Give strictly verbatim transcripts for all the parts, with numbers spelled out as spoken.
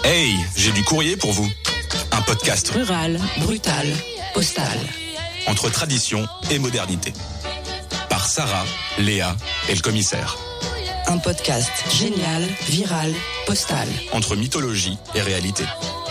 Hey, j'ai du courrier pour vous. Un podcast rural, brutal, postal. Entre tradition et modernité. Par Sarah, Léa et le commissaire. Un podcast génial, viral, postal. Entre mythologie et réalité.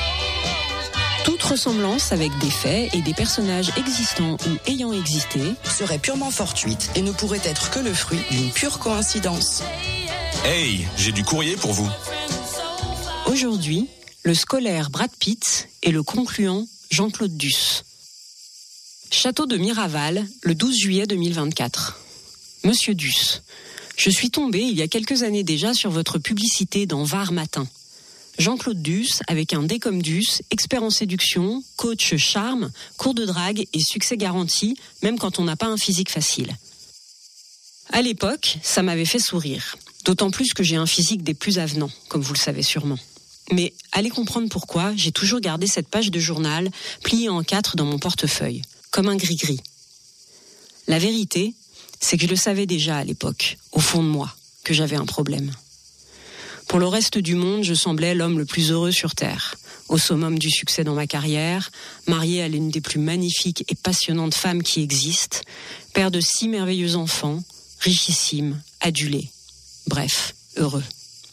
Toute ressemblance avec des faits et des personnages existants ou ayant existé serait purement fortuite et ne pourrait être que le fruit d'une pure coïncidence. Hey, j'ai du courrier pour vous. Aujourd'hui, le scolaire Brad Pitt et le concluant Jean-Claude Duss. Château de Miraval, le douze juillet deux mille vingt-quatre. Monsieur Duss, je suis tombé il y a quelques années déjà sur votre publicité dans Var Matin. Jean-Claude Duss, avec un D comme Duss, expert en séduction, coach charme, cours de drague et succès garanti, même quand on n'a pas un physique facile. À l'époque, ça m'avait fait sourire. D'autant plus que j'ai un physique des plus avenants, comme vous le savez sûrement. Mais allez comprendre pourquoi j'ai toujours gardé cette page de journal pliée en quatre dans mon portefeuille, comme un gris-gris. La vérité, c'est que je le savais déjà à l'époque, au fond de moi, que j'avais un problème. Pour le reste du monde, je semblais l'homme le plus heureux sur Terre, au summum du succès dans ma carrière, marié à l'une des plus magnifiques et passionnantes femmes qui existent, père de six merveilleux enfants, richissime, adulé, bref, heureux.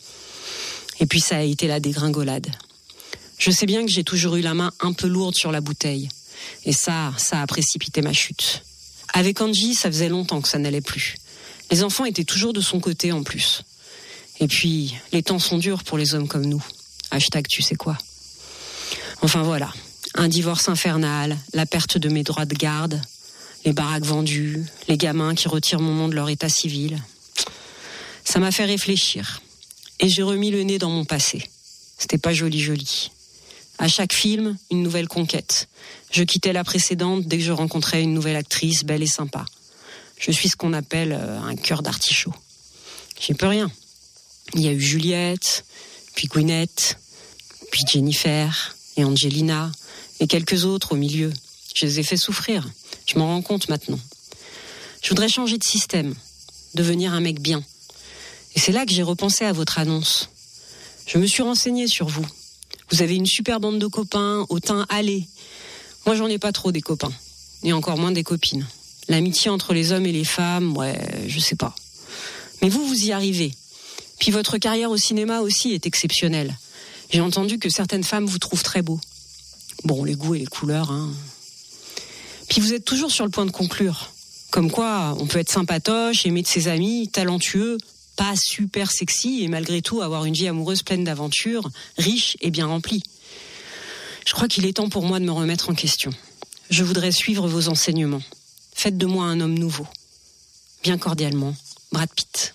Et puis ça a été la dégringolade. Je sais bien que j'ai toujours eu la main un peu lourde sur la bouteille. Et ça, ça a précipité ma chute. Avec Angie, ça faisait longtemps que ça n'allait plus. Les enfants étaient toujours de son côté en plus. Et puis, les temps sont durs pour les hommes comme nous. Hashtag tu sais quoi. Enfin voilà, un divorce infernal, la perte de mes droits de garde, les baraques vendues, les gamins qui retirent mon nom de leur état civil. Ça m'a fait réfléchir. Et j'ai remis le nez dans mon passé. C'était pas joli joli. À chaque film, une nouvelle conquête. Je quittais la précédente dès que je rencontrais une nouvelle actrice belle et sympa. Je suis ce qu'on appelle un cœur d'artichaut. J'y peux rien. Il y a eu Juliette, puis Gwyneth, puis Jennifer et Angelina, et quelques autres au milieu. Je les ai fait souffrir. Je m'en rends compte maintenant. Je voudrais changer de système, devenir un mec bien. Et c'est là que j'ai repensé à votre annonce. Je me suis renseignée sur vous. Vous avez une super bande de copains, au teint hâlé. Moi, j'en ai pas trop des copains. Et encore moins des copines. L'amitié entre les hommes et les femmes, ouais, je sais pas. Mais vous, vous y arrivez. Puis votre carrière au cinéma aussi est exceptionnelle. J'ai entendu que certaines femmes vous trouvent très beau. Bon, les goûts et les couleurs, hein. Puis vous êtes toujours sur le point de conclure. Comme quoi, on peut être sympatoche, aimer de ses amis, talentueux, pas super sexy et malgré tout avoir une vie amoureuse pleine d'aventures, riche et bien remplie. Je crois qu'il est temps pour moi de me remettre en question. Je voudrais suivre vos enseignements. Faites de moi un homme nouveau. Bien cordialement, Brad Pitt.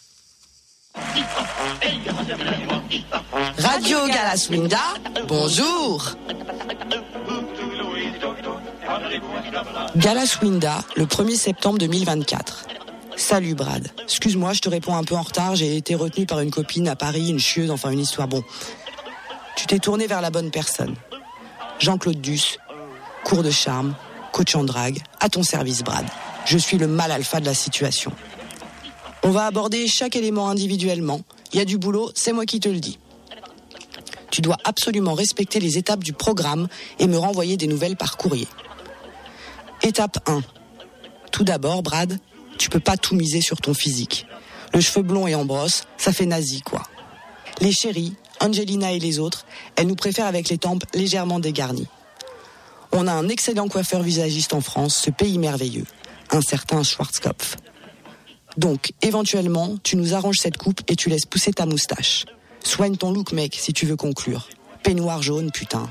Radio Galaswinda, bonjour. Galaswinda, le premier septembre deux mille vingt-quatre. Salut Brad, excuse-moi, je te réponds un peu en retard, j'ai été retenu par une copine à Paris, une chieuse, enfin une histoire, bon. Tu t'es tourné vers la bonne personne. Jean-Claude Duss, cours de charme, coach en drague, à ton service Brad. Je suis le mal alpha de la situation. On va aborder chaque élément individuellement. Il y a du boulot, c'est moi qui te le dis. Tu dois absolument respecter les étapes du programme et me renvoyer des nouvelles par courrier. Étape un. Tout d'abord, Brad, tu peux pas tout miser sur ton physique. Le cheveu blond et en brosse, ça fait nazi, quoi. Les chéris, Angelina et les autres, elles nous préfèrent avec les tempes légèrement dégarnies. On a un excellent coiffeur visagiste en France, ce pays merveilleux, un certain Schwarzkopf. Donc, éventuellement, tu nous arranges cette coupe et tu laisses pousser ta moustache. Soigne ton look, mec, si tu veux conclure. Peignoir jaune, putain.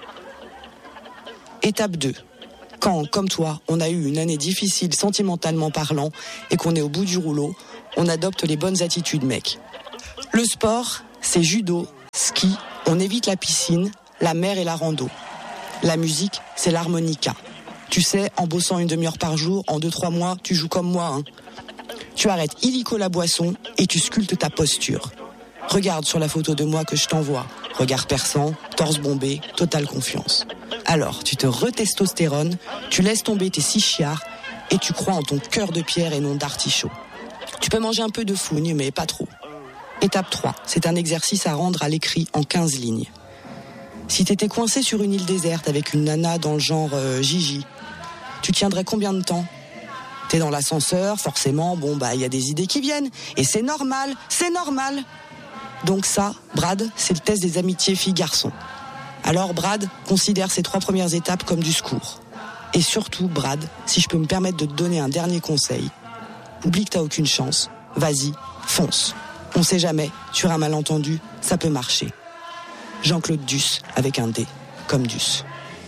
Étape deux. Quand, comme toi, on a eu une année difficile sentimentalement parlant et qu'on est au bout du rouleau, on adopte les bonnes attitudes, mec. Le sport, c'est judo, ski, on évite la piscine, la mer et la rando. La musique, c'est l'harmonica. Tu sais, en bossant une demi-heure par jour, en deux, trois mois, tu joues comme moi, hein. Tu arrêtes illico la boisson et tu sculptes ta posture. Regarde sur la photo de moi que je t'envoie. Regard perçant, torse bombé, totale confiance. Alors, tu te retestostérones, tu laisses tomber tes six chiards et tu crois en ton cœur de pierre et non d'artichaut. Tu peux manger un peu de fougne, mais pas trop. Étape trois, c'est un exercice à rendre à l'écrit en quinze lignes. Si t'étais coincé sur une île déserte avec une nana dans le genre euh, Gigi, tu tiendrais combien de temps ? T'es dans l'ascenseur, forcément, bon bah il y a des idées qui viennent. Et c'est normal, c'est normal. Donc ça, Brad, c'est le test des amitiés filles-garçons. Alors Brad, considère ces trois premières étapes comme du secours. Et surtout, Brad, si je peux me permettre de te donner un dernier conseil, oublie que t'as aucune chance, vas-y, fonce. On sait jamais, sur un malentendu, ça peut marcher. Jean-Claude Duss, avec un D, comme Duss.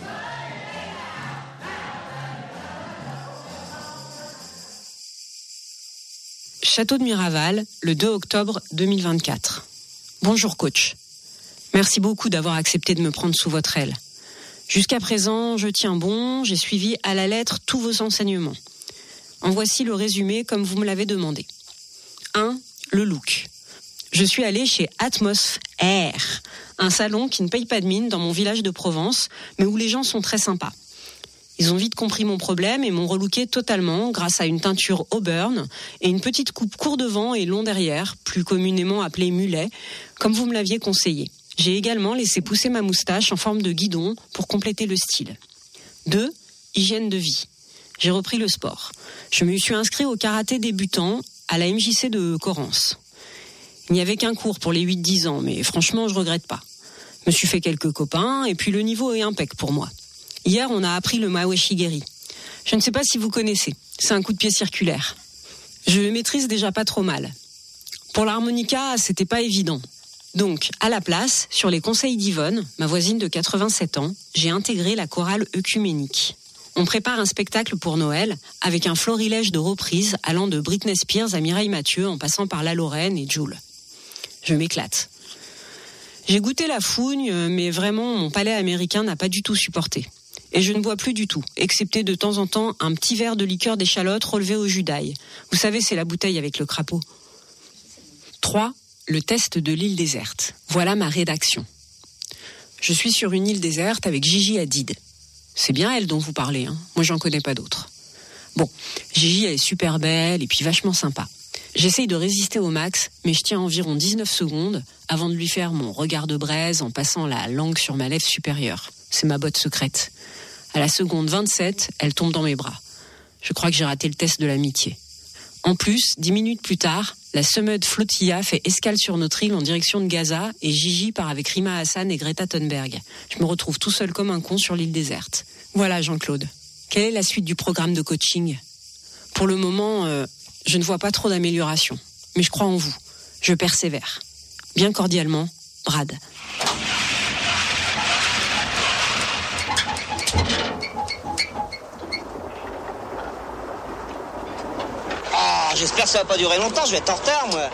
Château de Miraval, le deux octobre deux mille vingt-quatre. Bonjour coach. Merci beaucoup d'avoir accepté de me prendre sous votre aile. Jusqu'à présent, je tiens bon, j'ai suivi à la lettre tous vos enseignements. En voici le résumé comme vous me l'avez demandé. un. Le look. Je suis allée chez Atmos Air, un salon qui ne paye pas de mine dans mon village de Provence, mais où les gens sont très sympas. Ils ont vite compris mon problème et m'ont relooké totalement grâce à une teinture Auburn et une petite coupe court devant et long derrière, plus communément appelée mulet, comme vous me l'aviez conseillé. J'ai également laissé pousser ma moustache en forme de guidon pour compléter le style. deux. Hygiène de vie. J'ai repris le sport. Je me suis inscrit au karaté débutant à la M J C de Corrence. Il n'y avait qu'un cours pour les huit dix ans, mais franchement, je regrette pas. Je me suis fait quelques copains et puis le niveau est impec pour moi. Hier, on a appris le Mawashigeri. Je ne sais pas si vous connaissez. C'est un coup de pied circulaire. Je le maîtrise déjà pas trop mal. Pour l'harmonica, c'était pas évident. Donc, à la place, sur les conseils d'Yvonne, ma voisine de quatre-vingt-sept ans, j'ai intégré la chorale œcuménique. On prépare un spectacle pour Noël avec un florilège de reprises allant de Britney Spears à Mireille Mathieu en passant par La Lorraine et Jul. Je m'éclate. J'ai goûté la fougne, mais vraiment, mon palais américain n'a pas du tout supporté. Et je ne bois plus du tout, excepté de temps en temps un petit verre de liqueur d'échalote relevé au jus d'ail. Vous savez, c'est la bouteille avec le crapaud. trois. Le test de l'île déserte. Voilà ma rédaction. Je suis sur une île déserte avec Gigi Hadid. C'est bien elle dont vous parlez, hein. Moi, j'en connais pas d'autres. Bon, Gigi, elle est super belle et puis vachement sympa. J'essaye de résister au max, mais je tiens environ dix-neuf secondes avant de lui faire mon regard de braise en passant la langue sur ma lèvre supérieure. C'est ma botte secrète. À la seconde vingt-sept, elle tombe dans mes bras. Je crois que j'ai raté le test de l'amitié. En plus, dix minutes plus tard, la Sumud Flotilla fait escale sur notre île en direction de Gaza et Gigi part avec Rima Hassan et Greta Thunberg. Je me retrouve tout seul comme un con sur l'île déserte. Voilà, Jean-Claude. Quelle est la suite du programme de coaching ? Pour le moment, euh, je ne vois pas trop d'amélioration. Mais je crois en vous. Je persévère. Bien cordialement, Brad. J'espère que ça va pas durer longtemps, je vais être en retard, moi.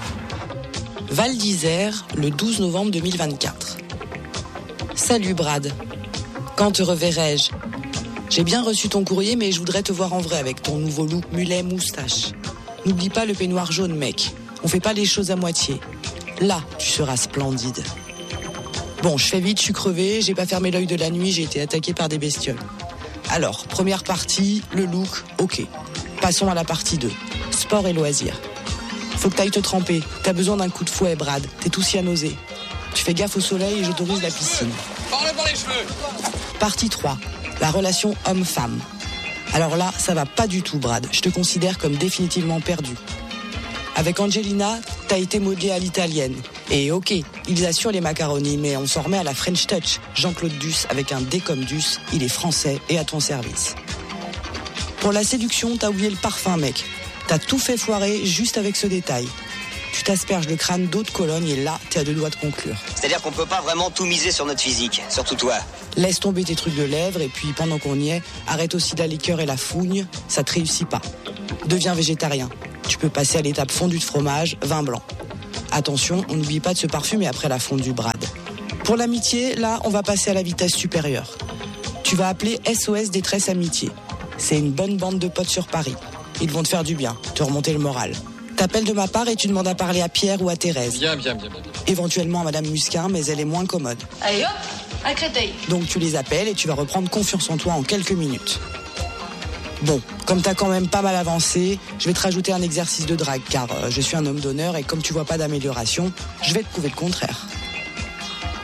Val d'Isère, le douze novembre deux mille vingt-quatre. Salut Brad. Quand te reverrai-je ? J'ai bien reçu ton courrier, mais je voudrais te voir en vrai avec ton nouveau look mulet moustache. N'oublie pas le peignoir jaune, mec. On fait pas les choses à moitié. Là, tu seras splendide. Bon, je fais vite, je suis crevé, j'ai pas fermé l'œil de la nuit, j'ai été attaqué par des bestioles. Alors, première partie, le look, ok. Passons à la partie deux. Sport et loisirs. Faut que t'ailles te tremper. T'as besoin d'un coup de fouet, Brad. T'es tout cyanosé. Tu fais gaffe au soleil et j'autorise la piscine. Parle par les cheveux. Partie trois. La relation homme-femme. Alors là, ça va pas du tout, Brad. Je te considère comme définitivement perdu. Avec Angelina, t'as été modelé à l'italienne. Et ok, ils assurent les macaronis, mais on s'en remet à la French Touch. Jean-Claude Duss, avec un D comme Duss, il est français et à ton service. Pour la séduction, t'as oublié le parfum, mec. T'as tout fait foirer juste avec ce détail. Tu t'asperges le crâne d'eau de Cologne et là, t'es à deux doigts de conclure. C'est-à-dire qu'on peut pas vraiment tout miser sur notre physique, surtout toi. Laisse tomber tes trucs de lèvres et puis, pendant qu'on y est, arrête aussi la liqueur et la fougne, ça te réussit pas. Deviens végétarien. Tu peux passer à l'étape fondue de fromage, vin blanc. Attention, on n'oublie pas de se parfumer après la fondue, Brad. Pour l'amitié, là, on va passer à la vitesse supérieure. Tu vas appeler S O S Détresse Amitié. C'est une bonne bande de potes sur Paris. Ils vont te faire du bien, te remonter le moral. T'appelles de ma part et tu demandes à parler à Pierre ou à Thérèse. Bien, bien, bien, bien. Éventuellement à Madame Musquin, mais elle est moins commode. Allez hop, à Créteil. Donc tu les appelles et tu vas reprendre confiance en toi en quelques minutes. Bon, comme t'as quand même pas mal avancé, je vais te rajouter un exercice de drague, car euh, je suis un homme d'honneur et comme tu vois pas d'amélioration, je vais te prouver le contraire.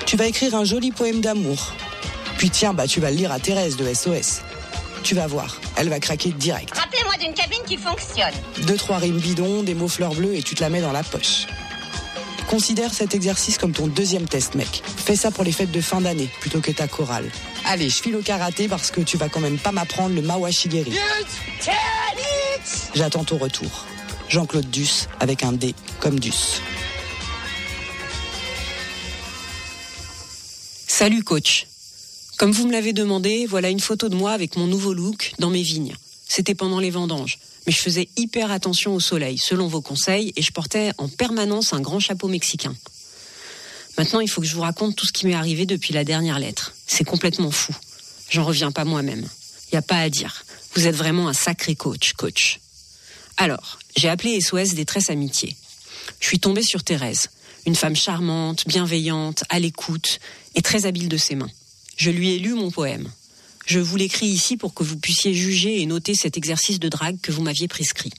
Tu vas écrire un joli poème d'amour. Puis tiens, bah tu vas le lire à Thérèse de S O S. Tu vas voir, elle va craquer direct. Rappelez-moi d'une cabine qui fonctionne. Deux, trois rimes bidons, des mots fleurs bleues et tu te la mets dans la poche. Considère cet exercice comme ton deuxième test, mec. Fais ça pour les fêtes de fin d'année, plutôt que ta chorale. Allez, je file au karaté parce que tu vas quand même pas m'apprendre le Mawashigeri. J'attends ton retour. Jean-Claude Duss, avec un D comme Duss. Salut coach. Comme vous me l'avez demandé, voilà une photo de moi avec mon nouveau look dans mes vignes. C'était pendant les vendanges. Mais je faisais hyper attention au soleil, selon vos conseils, et je portais en permanence un grand chapeau mexicain. Maintenant, il faut que je vous raconte tout ce qui m'est arrivé depuis la dernière lettre. C'est complètement fou. J'en reviens pas moi-même. Y a pas à dire. Vous êtes vraiment un sacré coach, coach. Alors, j'ai appelé S O S Détresse Amitié. Je suis tombée sur Thérèse, une femme charmante, bienveillante, à l'écoute et très habile de ses mains. Je lui ai lu mon poème. Je vous l'écris ici pour que vous puissiez juger et noter cet exercice de drague que vous m'aviez prescrit.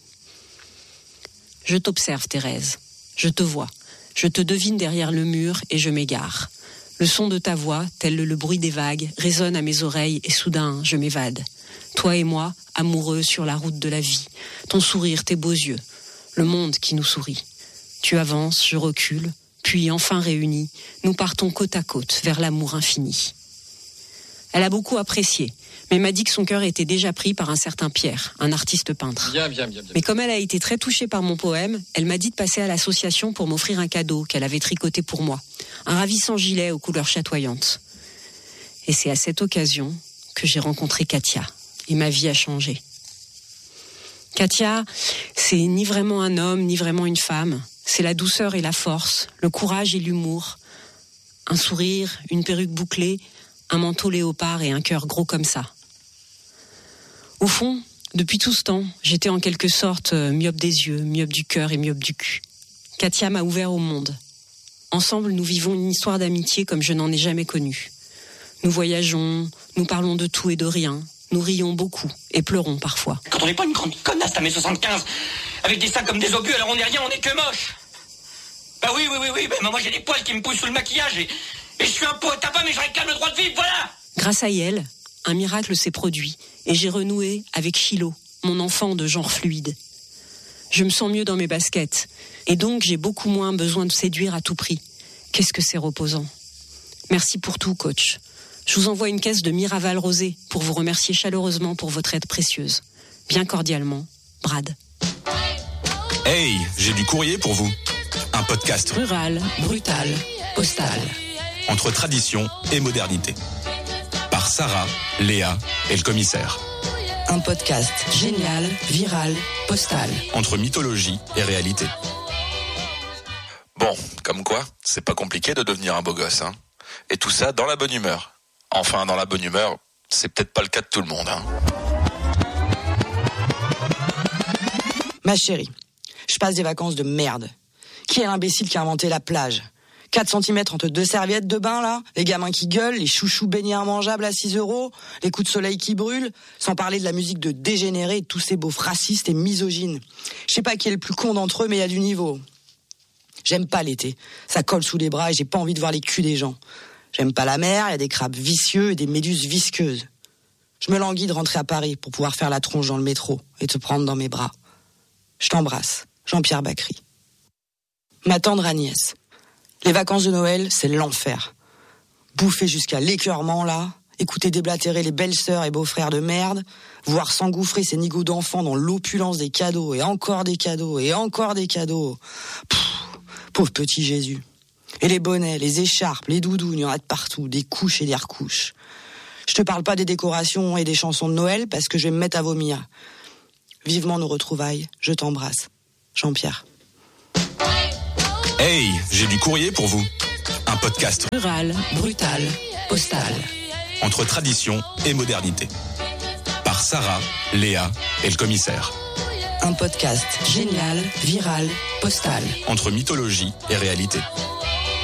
Je t'observe, Thérèse. Je te vois. Je te devine derrière le mur et je m'égare. Le son de ta voix, tel le bruit des vagues, résonne à mes oreilles et soudain, je m'évade. Toi et moi, amoureux sur la route de la vie. Ton sourire, tes beaux yeux. Le monde qui nous sourit. Tu avances, je recule. Puis, enfin réunis, nous partons côte à côte vers l'amour infini. Elle a beaucoup apprécié, mais m'a dit que son cœur était déjà pris par un certain Pierre, un artiste peintre. Bien, bien, bien, bien. Mais comme elle a été très touchée par mon poème, elle m'a dit de passer à l'association pour m'offrir un cadeau qu'elle avait tricoté pour moi. Un ravissant gilet aux couleurs chatoyantes. Et c'est à cette occasion que j'ai rencontré Katia. Et ma vie a changé. Katia, c'est ni vraiment un homme, ni vraiment une femme. C'est la douceur et la force, le courage et l'humour. Un sourire, une perruque bouclée, un manteau léopard et un cœur gros comme ça. Au fond, depuis tout ce temps, j'étais en quelque sorte myope des yeux, myope du cœur et myope du cul. Katia m'a ouvert au monde. Ensemble, nous vivons une histoire d'amitié comme je n'en ai jamais connue. Nous voyageons, nous parlons de tout et de rien, nous rions beaucoup et pleurons parfois. Quand on n'est pas une grande connasse à mes soixante-quinze, avec des seins comme des obus, alors on n'est rien, on n'est que moche. Bah oui, oui, oui, oui, bah moi j'ai des poils qui me poussent sous le maquillage et... Et je suis un pot à tabac, mais je réclame le droit de vivre, voilà! Grâce à elle, un miracle s'est produit et j'ai renoué avec Chilo, mon enfant de genre fluide. Je me sens mieux dans mes baskets et donc j'ai beaucoup moins besoin de séduire à tout prix. Qu'est-ce que c'est reposant. Merci pour tout, coach. Je vous envoie une caisse de Miraval rosé pour vous remercier chaleureusement pour votre aide précieuse. Bien cordialement, Brad. Hey, j'ai du courrier pour vous. Un podcast rural, brutal, postal. Entre tradition et modernité. Par Sarah, Léa et le commissaire. Un podcast génial, viral, postal. Entre mythologie et réalité. Bon, comme quoi, c'est pas compliqué de devenir un beau gosse, hein. Et tout ça dans la bonne humeur. Enfin, dans la bonne humeur, c'est peut-être pas le cas de tout le monde, hein. Ma chérie, je passe des vacances de merde. Qui est l'imbécile qui a inventé la plage ? quatre centimètres entre deux serviettes de bain, là, les gamins qui gueulent, les chouchous beignets immangeables à six euros, les coups de soleil qui brûlent, sans parler de la musique de dégénérés et de tous ces beaufs racistes et misogynes. Je sais pas qui est le plus con d'entre eux, mais il y a du niveau. J'aime pas l'été. Ça colle sous les bras et j'ai pas envie de voir les culs des gens. J'aime pas la mer, il y a des crabes vicieux et des méduses visqueuses. Je me languis de rentrer à Paris pour pouvoir faire la tronche dans le métro et te prendre dans mes bras. Je t'embrasse, Jean-Pierre Bacry. Ma tendre Agnès. Les vacances de Noël, c'est l'enfer. Bouffer jusqu'à l'écœurement, là, écouter déblatérer les belles-sœurs et beaux-frères de merde, voir s'engouffrer ces nigauds d'enfants dans l'opulence des cadeaux, et encore des cadeaux, et encore des cadeaux. Pfff, pauvre petit Jésus. Et les bonnets, les écharpes, les doudous, il y en a de partout, des couches et des recouches. Je te parle pas des décorations et des chansons de Noël, parce que je vais me mettre à vomir. Vivement nos retrouvailles, je t'embrasse. Jean-Pierre. Hey, j'ai du courrier pour vous. Un podcast rural, brutal, postal. Entre tradition et modernité. Par Sarah, Léa et le commissaire. Un podcast génial, viral, postal. Entre mythologie et réalité.